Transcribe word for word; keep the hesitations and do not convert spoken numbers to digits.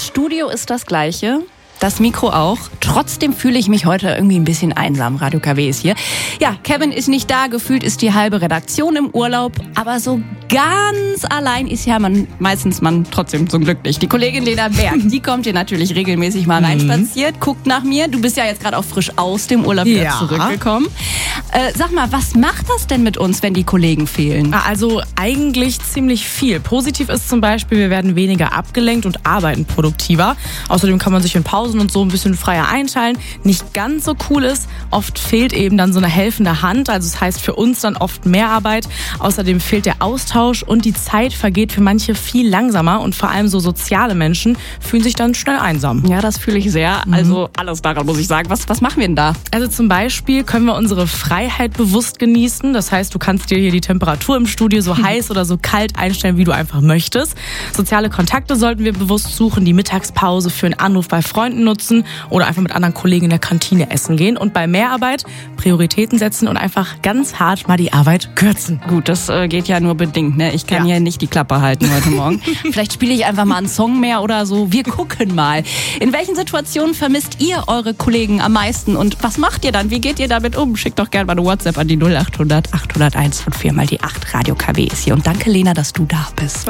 Das Studio ist das gleiche. Das Mikro auch. Trotzdem fühle ich mich heute irgendwie ein bisschen einsam. Radio K W ist hier. Ja, Kevin ist nicht da. Gefühlt ist die halbe Redaktion im Urlaub. Aber so ganz allein ist ja man meistens man trotzdem zum Glück nicht. Die Kollegin Lena Berg, die kommt hier natürlich regelmäßig mal reinspaziert, guckt nach mir. Du bist ja jetzt gerade auch frisch aus dem Urlaub wieder Ja. zurückgekommen. Äh, sag mal, was macht das denn mit uns, wenn die Kollegen fehlen? Also eigentlich ziemlich viel. Positiv ist zum Beispiel, wir werden weniger abgelenkt und arbeiten produktiver. Außerdem kann man sich in Pausen und so ein bisschen freier einteilen. Nicht ganz so cool ist, oft fehlt eben dann so eine helfende Hand. Also das heißt für uns dann oft mehr Arbeit. Außerdem fehlt der Austausch und die Zeit vergeht für manche viel langsamer. Und vor allem so soziale Menschen fühlen sich dann schnell einsam. Ja, das fühle ich sehr. Also alles daran muss ich sagen. Was, was machen wir denn da? Also zum Beispiel können wir unsere Freiheit bewusst genießen. Das heißt, du kannst dir hier die Temperatur im Studio so heiß oder so kalt einstellen, wie du einfach möchtest. Soziale Kontakte sollten wir bewusst suchen, die Mittagspause für einen Anruf bei Freunden nutzen oder einfach mit anderen Kollegen in der Kantine essen gehen. Und bei Mehrarbeit Prioritäten setzen und einfach ganz hart mal die Arbeit kürzen. Gut, das äh, geht ja nur bedingt. Ne? Ich kann Ja. hier nicht die Klappe halten heute Morgen. Vielleicht spiele ich einfach mal einen Song mehr oder so. Wir gucken mal. In welchen Situationen vermisst ihr eure Kollegen am meisten? Und was macht ihr dann? Wie geht ihr damit um? Schickt doch gerne mal eine WhatsApp an die null acht hundert acht null eins und vier mal die acht. Radio K W ist hier. Und danke, Lena, dass du da bist.